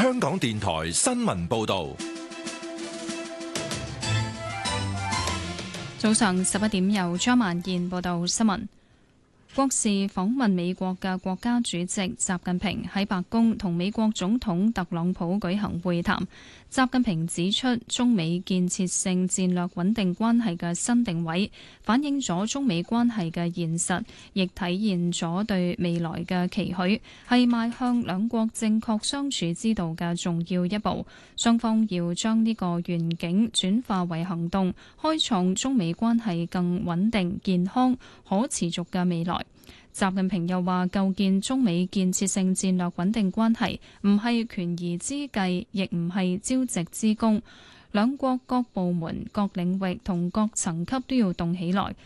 香港電台新聞報道。 早上11點，由張曼燕報道新聞。國事訪問美國嘅國家主席習近平喺白宮同美國總統特朗普舉行會談。習近平指出，中美建設性戰略穩定關係嘅新定位，反映咗中美關係嘅現實，亦體現咗對未來嘅期許，係邁向兩國正確相處之道嘅重要一步。雙方要將呢個願景轉化為行動，開創中美關係更穩定、健康、可持續嘅未來。習近平又話，構建中美建設性戰略穩定關係唔係權宜之計，亦唔係朝夕之功。兩國各部門、各領域同各層級都要動起來，